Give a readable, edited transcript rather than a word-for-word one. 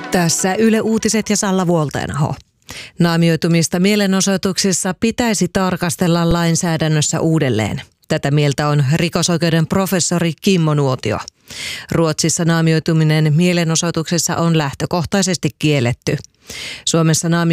Tässä Yle Uutiset ja Salla Vuolteenaho. Naamioitumista mielenosoituksissa pitäisi tarkastella lainsäädännössä uudelleen. Tätä mieltä on rikosoikeuden professori Kimmo Nuotio. Ruotsissa naamioituminen mielenosoituksessa on lähtökohtaisesti kielletty. Suomessa